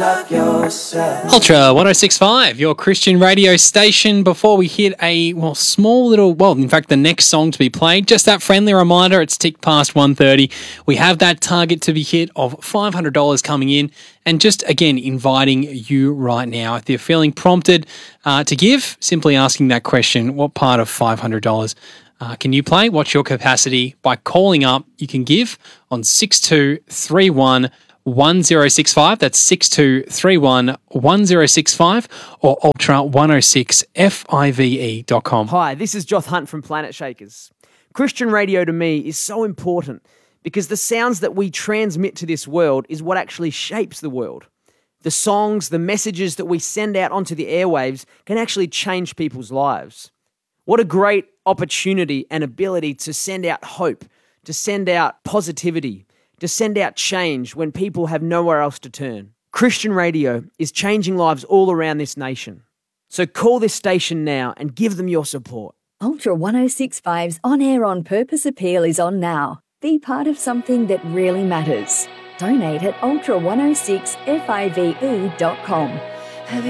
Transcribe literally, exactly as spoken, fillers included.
love yourself. Ultra one oh six point five, your Christian radio station. Before we hit a, well, small little, well, in fact, the next song to be played, just that friendly reminder, it's ticked past one thirty. We have that target to be hit of five hundred dollars coming in. And just, again, inviting you right now, if you're feeling prompted uh, to give, simply asking that question, what part of five hundred dollars uh, can you play? What's your capacity? By calling up, you can give on six two three one one zero six five. That's six two three one one zero six five or ultra one oh six five e dot com. Hi, this is Joth Hunt from Planet Shakers. Christian radio to me is so important because the sounds that we transmit to this world is what actually shapes the world. The songs, the messages that we send out onto the airwaves can actually change people's lives. What a great opportunity and ability to send out hope, to send out positivity, to send out change when people have nowhere else to turn. Christian radio is changing lives all around this nation. So call this station now and give them your support. Ultra one oh six point five's On Air On Purpose appeal is on now. Be part of something that really matters. Donate at ultra one oh six five e dot com.